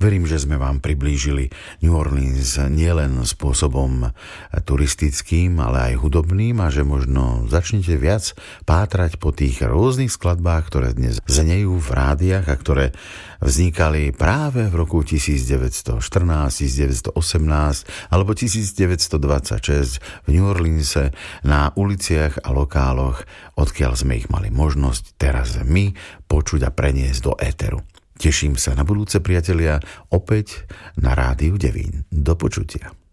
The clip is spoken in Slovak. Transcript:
Verím, že sme vám priblížili New Orleans nielen spôsobom turistickým, ale aj hudobným a že možno začnete viac pátrať po tých rôznych skladbách, ktoré dnes znejú v rádiách a ktoré vznikali práve v roku 1914, 1918 alebo 1926 v New Orleanse na uliciach a lokáloch, odkiaľ sme ich mali možnosť teraz my počuť a preniesť do éteru. Teším sa na budúce, priatelia, opäť na Rádiu Devín. Do počutia.